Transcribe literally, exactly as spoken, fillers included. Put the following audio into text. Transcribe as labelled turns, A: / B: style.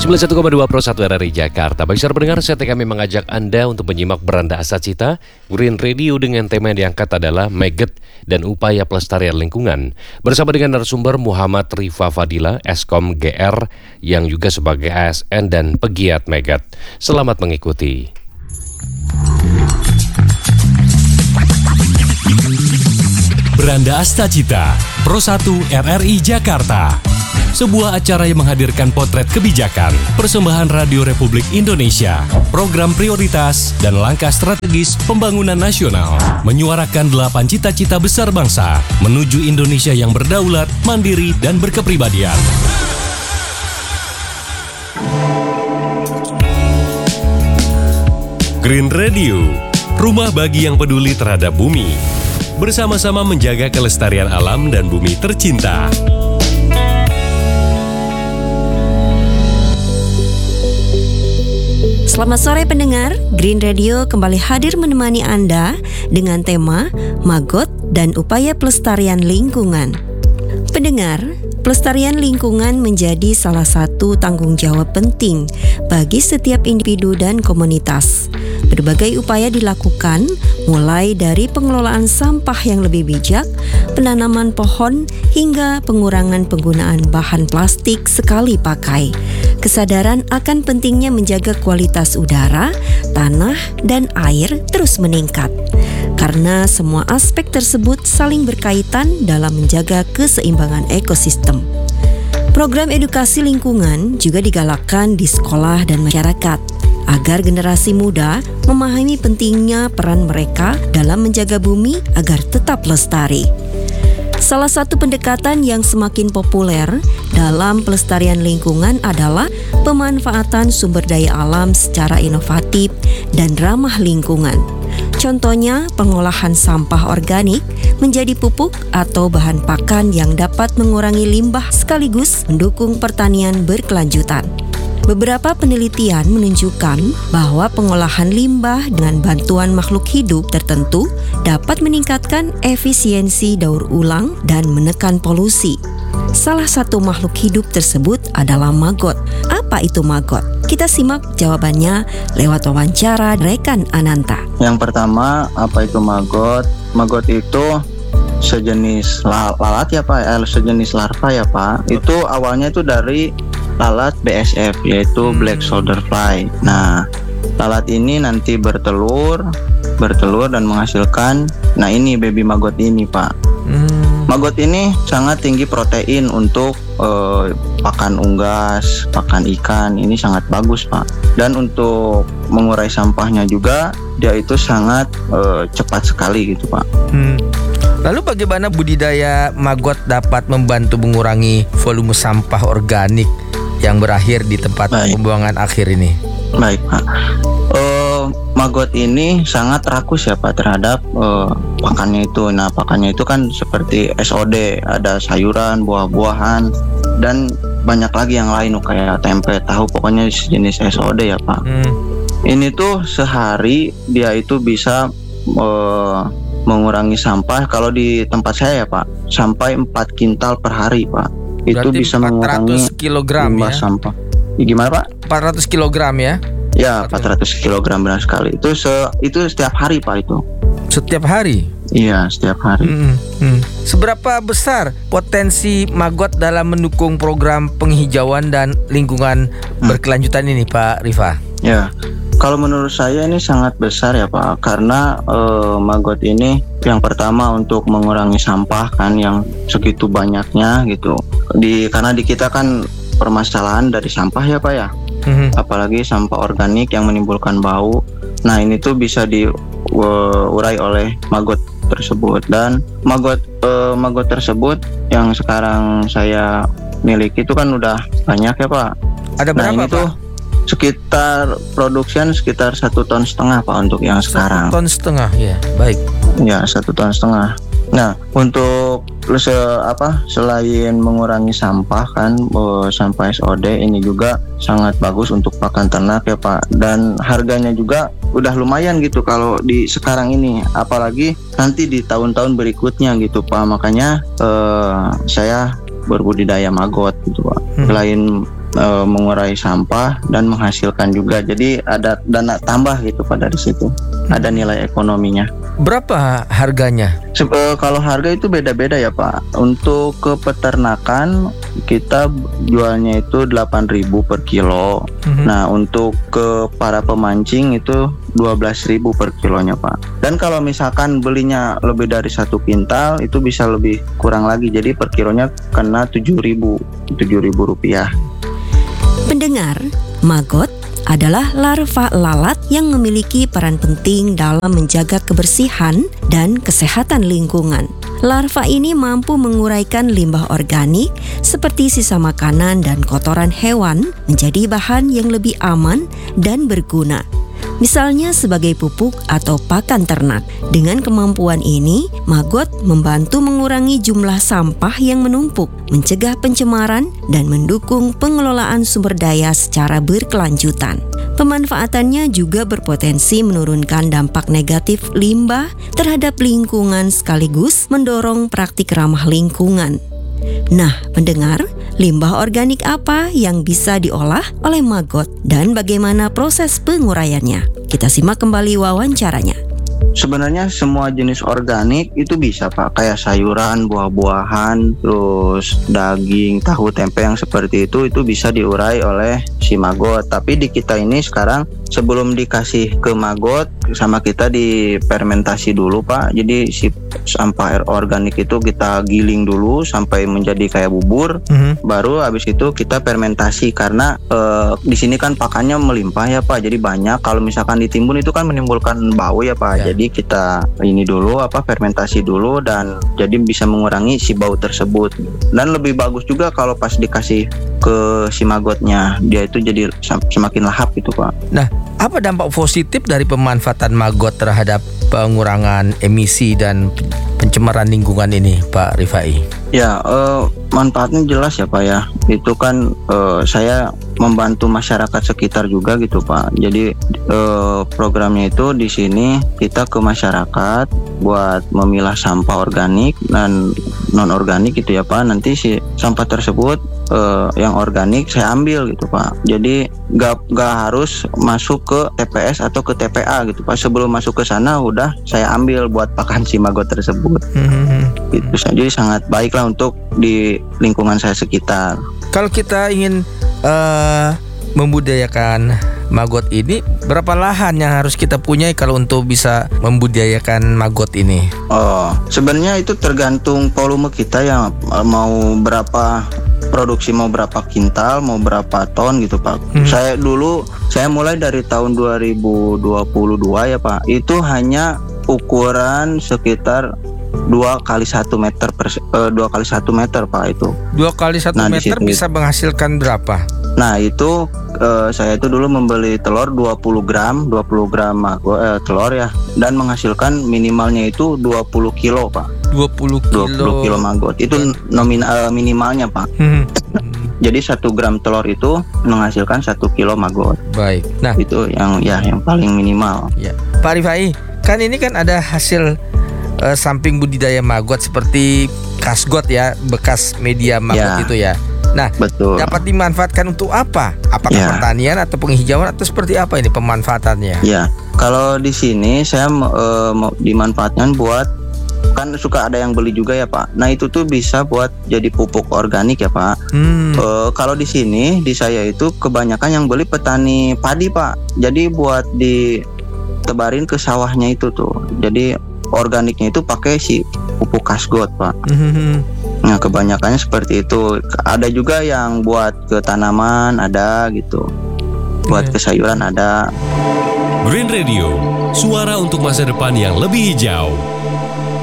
A: sembilan puluh satu koma dua Pro satu R R I Jakarta. Bagi saudara pendengar, saatnya kami mengajak Anda untuk menyimak Beranda Asa Cita Green Radio dengan tema yang diangkat adalah Maggot dan Upaya Pelestarian Lingkungan. Bersama dengan narasumber Muhammad Rifa Fadila, Eskom G R, yang juga sebagai A S N dan pegiat Maggot. Selamat mengikuti.
B: Beranda Asa Cita Pro satu R R I Jakarta. Sebuah acara yang menghadirkan potret kebijakan, persembahan Radio Republik Indonesia, program prioritas, dan langkah strategis pembangunan nasional, menyuarakan delapan cita-cita besar bangsa menuju Indonesia yang berdaulat, mandiri, dan berkepribadian. Green Radio, rumah bagi yang peduli terhadap bumi. Bersama-sama menjaga kelestarian alam dan bumi tercinta.
C: Selamat sore pendengar, Green Radio kembali hadir menemani Anda dengan tema Maggot dan Upaya Pelestarian Lingkungan. Pendengar, pelestarian lingkungan menjadi salah satu tanggung jawab penting bagi setiap individu dan komunitas. Berbagai upaya dilakukan, mulai dari pengelolaan sampah yang lebih bijak, penanaman pohon, hingga pengurangan penggunaan bahan plastik sekali pakai. Kesadaran akan pentingnya menjaga kualitas udara, tanah, dan air terus meningkat. Karena semua aspek tersebut saling berkaitan dalam menjaga keseimbangan ekosistem. Program edukasi lingkungan juga digalakkan di sekolah dan masyarakat, agar generasi muda memahami pentingnya peran mereka dalam menjaga bumi agar tetap lestari. Salah satu pendekatan yang semakin populer dalam pelestarian lingkungan adalah pemanfaatan sumber daya alam secara inovatif dan ramah lingkungan. Contohnya, pengolahan sampah organik menjadi pupuk atau bahan pakan yang dapat mengurangi limbah sekaligus mendukung pertanian berkelanjutan. Beberapa penelitian menunjukkan bahwa pengolahan limbah dengan bantuan makhluk hidup tertentu dapat meningkatkan efisiensi daur ulang dan menekan polusi. Salah satu makhluk hidup tersebut adalah maggot. Apa itu maggot? Kita simak jawabannya lewat wawancara rekan Ananta.
D: Yang pertama, apa itu maggot? Maggot itu sejenis lalat ya Pak, eh, sejenis larva ya Pak. Itu awalnya itu dari lalat B S F, yaitu Black Soldier Fly. Nah, lalat ini nanti bertelur, bertelur dan menghasilkan, nah ini baby maggot ini Pak. Hmm. Maggot ini sangat tinggi protein untuk uh, pakan unggas, pakan ikan, ini sangat bagus Pak. Dan untuk mengurai sampahnya juga, dia itu sangat uh, cepat sekali gitu Pak.
E: Hmm. Lalu bagaimana budidaya maggot dapat membantu mengurangi volume sampah organik yang berakhir di tempat Baik. pembuangan akhir ini?
D: Baik Pak, uh, maggot ini sangat rakus ya Pak terhadap uh, pakannya itu. Nah pakannya itu kan seperti S O D, ada sayuran, buah-buahan, dan banyak lagi yang lain kayak tempe, tahu, pokoknya sejenis S O D ya Pak. Hmm. Ini tuh sehari dia itu bisa uh, mengurangi sampah. Kalau di tempat saya ya Pak, sampai empat kintal per hari Pak. Itu
E: berarti
D: bisa mengurangi
E: kilogram ya?
D: sampah. Ya, gimana Pak?
E: empat ratus kilogram ya?
D: Ya, empat ratus kilogram benar sekali. Itu se itu setiap hari Pak itu.
E: Setiap hari?
D: Iya, setiap hari.
E: Hmm, hmm. Seberapa besar potensi maggot dalam mendukung program penghijauan dan lingkungan hmm. berkelanjutan ini Pak Rifa?
D: Ya. Kalau menurut saya ini sangat besar ya Pak, karena eh, maggot ini yang pertama untuk mengurangi sampah kan yang segitu banyaknya gitu. Di karena di kita kan permasalahan dari sampah ya Pak ya, mm-hmm. apalagi sampah organik yang menimbulkan bau. Nah ini tuh bisa diurai oleh maggot tersebut, dan maggot eh, maggot tersebut yang sekarang saya miliki itu kan udah banyak ya Pak.
E: Ada berapa
D: nah, ini
E: Pak?
D: Tuh, sekitar produksian sekitar satu ton setengah Pak untuk yang
E: satu
D: sekarang.
E: Ton setengah ya, baik.
D: Ya satu ton setengah. Nah untuk se apa selain mengurangi sampah kan oh, sampah S O D ini juga sangat bagus untuk pakan ternak ya Pak. Dan harganya juga udah lumayan gitu kalau di sekarang ini, apalagi nanti di tahun-tahun berikutnya gitu Pak. Makanya eh, saya berbudidaya maggot gitu Pak. Hmm. Selain e, mengurai sampah dan menghasilkan juga. Jadi ada dana tambah gitu Pak dari situ. Ada nilai ekonominya.
E: Berapa harganya?
D: Se- e, kalau harga itu beda-beda ya Pak. Untuk ke peternakan kita jualnya itu delapan ribu per kilo.
E: Mm-hmm.
D: Nah, untuk ke para pemancing itu dua belas ribu per kilonya Pak. Dan kalau misalkan belinya lebih dari satu kintal itu bisa lebih kurang lagi. Jadi per kilonya kena tujuh ribu rupiah.
C: Pendengar, maggot adalah larva lalat yang memiliki peran penting dalam menjaga kebersihan dan kesehatan lingkungan. Larva ini mampu menguraikan limbah organik seperti sisa makanan dan kotoran hewan menjadi bahan yang lebih aman dan berguna. Misalnya sebagai pupuk atau pakan ternak. Dengan kemampuan ini, maggot membantu mengurangi jumlah sampah yang menumpuk, mencegah pencemaran, dan mendukung pengelolaan sumber daya secara berkelanjutan. Pemanfaatannya juga berpotensi menurunkan dampak negatif limbah terhadap lingkungan sekaligus mendorong praktik ramah lingkungan. Nah, pendengar, limbah organik apa yang bisa diolah oleh maggot dan bagaimana proses penguraiannya? Kita simak kembali wawancaranya.
D: Sebenarnya semua jenis organik itu bisa Pak, kayak sayuran, buah-buahan, terus daging, tahu, tempe yang seperti itu itu bisa diurai oleh si maggot. Tapi di kita ini sekarang sebelum dikasih ke maggot sama kita difermentasi dulu Pak. Jadi si sampah organik itu kita giling dulu sampai menjadi kayak bubur. Mm-hmm. Baru habis itu kita fermentasi karena e, di sini kan pakannya melimpah ya Pak. Jadi banyak. Kalau misalkan ditimbun itu kan menimbulkan bau ya Pak. Ya. Jadi kita ini dulu apa fermentasi dulu dan jadi bisa mengurangi si bau tersebut. Dan lebih bagus juga kalau pas dikasih ke si maggotnya, dia itu jadi semakin lahap gitu Pak.
E: Nah, apa dampak positif dari pemanfaatan maggot terhadap pengurangan emisi dan pencemaran lingkungan ini, Pak Rifai?
D: Ya, eh, manfaatnya jelas ya Pak ya. Itu kan eh, saya membantu masyarakat sekitar juga gitu Pak. Jadi eh, programnya itu di sini kita ke masyarakat buat memilah sampah organik dan non organik gitu ya Pak. Nanti si sampah tersebut eh, yang organik saya ambil gitu Pak. Jadi gak, gak harus masuk ke T P S atau ke T P A gitu Pak. Sebelum masuk ke sana udah saya ambil buat pakan si maggot tersebut. Mm-hmm. Itu saja sangat baik lah untuk di lingkungan saya sekitar.
E: Kalau kita ingin uh, membudidayakan maggot ini, berapa lahan yang harus kita punyai kalau untuk bisa membudidayakan maggot ini?
D: Oh, sebenarnya itu tergantung volume kita ya, mau berapa produksi, mau berapa kintal, mau berapa ton gitu Pak. Hmm. Saya dulu saya mulai dari tahun dua ribu dua puluh dua ya Pak. Itu hanya ukuran sekitar dua kali satu meter per uh, dua kali satu meter Pak itu.
E: Dua kali satu
D: nah,
E: meter bisa menghasilkan berapa?
D: Nah itu uh, saya itu dulu membeli telur dua puluh gram maggot eh, telur ya, dan menghasilkan minimalnya itu dua puluh kilo Pak.
E: dua puluh kilo.
D: dua puluh kilo maggot itu nominal uh, minimalnya Pak. Hmm. Jadi satu gram telur itu menghasilkan satu kilo maggot.
E: Baik. Nah
D: itu yang ya yang paling minimal.
E: Ya. Pak Rifai, kan ini kan ada hasil uh, samping budidaya maggot seperti kasgot ya, bekas media maggot ya. Itu ya. Nah, betul. Dapat dimanfaatkan untuk apa? Apakah ya. Pertanian atau penghijauan atau seperti apa ini pemanfaatannya?
D: Ya, kalau di sini saya uh, mau dimanfaatkan buat, kan suka ada yang beli juga ya Pak. Nah itu tuh bisa buat jadi pupuk organik ya Pak. Hmm. Uh, kalau di sini di saya itu kebanyakan yang beli petani padi Pak. Jadi buat ditebarin ke sawahnya itu tuh. Jadi organiknya itu pakai si pupuk kasgot Pak. Hmm. Nah kebanyakannya seperti itu. Ada juga yang buat ke tanaman ada gitu. Buat yeah. ke sayuran ada.
B: Green Radio, suara untuk masa depan yang lebih hijau.